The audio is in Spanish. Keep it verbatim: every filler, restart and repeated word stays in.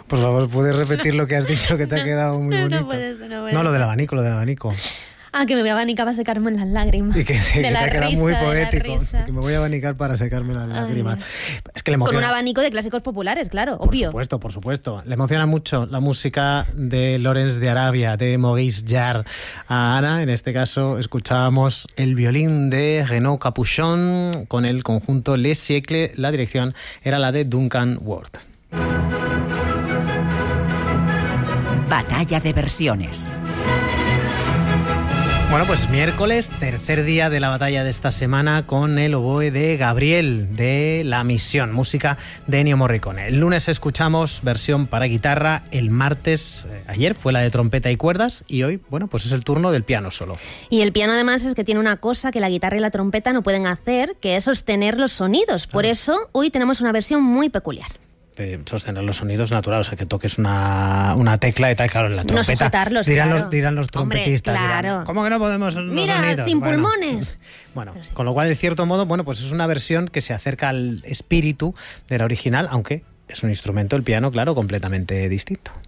Por favor, ¿puedes repetir lo que has dicho, que te ha quedado muy no, bonito? No, puedes, no, puedes. No, lo del abanico, lo del abanico. Ah, que me voy a abanicar para secarme las lágrimas. Y que, de que la te ha quedado risa, muy de la poético. risa. Que me voy a abanicar para secarme las Ay, lágrimas. Dios. Es que le emociona. Con un abanico de clásicos populares, claro, Por obvio. supuesto, por supuesto. Le emociona mucho la música de Lawrence de Arabia, de Maurice Jarre. A Ana, en este caso, escuchábamos el violín de Renaud Capuchon con el conjunto Les Siècles. La dirección era la de Duncan Ward. Batalla de versiones. Bueno, pues miércoles, tercer día de la batalla de esta semana con el oboe de Gabriel, de La Misión, música de Ennio Morricone. El lunes escuchamos versión para guitarra, el martes, eh, ayer fue la de trompeta y cuerdas, y hoy, bueno, pues es el turno del piano solo. Y el piano además es que tiene una cosa que la guitarra y la trompeta no pueden hacer, que es sostener los sonidos. Por Ah. eso hoy tenemos una versión muy peculiar. De sostener los sonidos naturales, o sea, que toques una, una tecla y tal, claro, en la No trompeta. sujetarlos, dirán, claro. los, dirán los Hombre, trompetistas. claro. Dirán, ¿cómo que no podemos los Mira, sonidos? sin Bueno, pulmones. Bueno, Pero sí. con lo cual, de cierto modo, bueno, pues es una versión que se acerca al espíritu de la original, aunque es un instrumento, el piano, claro, completamente distinto.